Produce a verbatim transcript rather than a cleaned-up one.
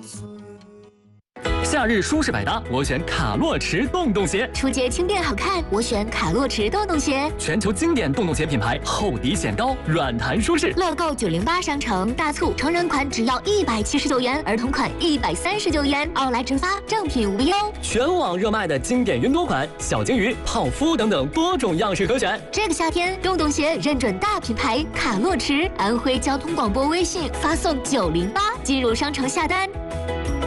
夏日舒适百搭，我选卡洛驰洞洞鞋。 出街轻便好看，我选卡洛驰洞洞鞋。 全球经典洞洞鞋品牌，厚底显高，软弹舒适。 乐购九零八商城大促，成人款只要一百七十九元，儿童款一百三十九元，奥莱直发，正品无忧。 全网热卖的经典运动款，小金鱼、泡芙等等多种样式可选。 这个夏天，洞洞鞋认准大品牌卡洛驰，安徽交通广播微信发送九零八，进入商城下单。